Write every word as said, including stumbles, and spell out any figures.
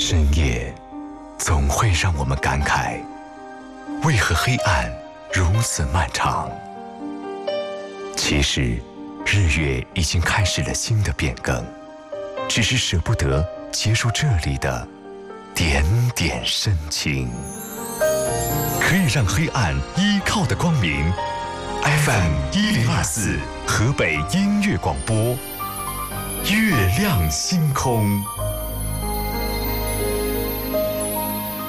深夜总会让我们感慨，为何黑暗如此漫长？其实，日月已经开始了新的变更，只是舍不得结束这里的点点深情。可以让黑暗依靠的光明 ，F M 一零二四河北音乐广播，月亮星空。